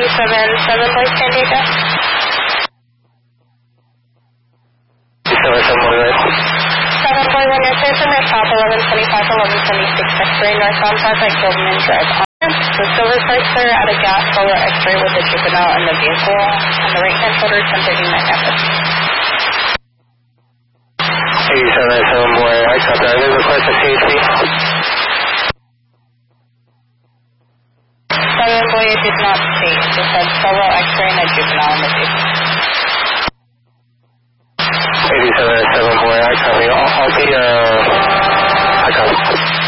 877 Boy San Diego. 7 Boy, right? 7 Boy, when you're clear from your stop 1125, 1126 X-ray northbound Project Gilman Drive. The silver car clear at a gas solar X-ray with a juvenile in the vehicle on the right-hand shoulder, 1039 F. 7 Boy, I copy. I did request a THC. 7 Boy, it did not state. It said solo X-ray and a juvenile in the vehicle. 7 Boy, I copy. I copy.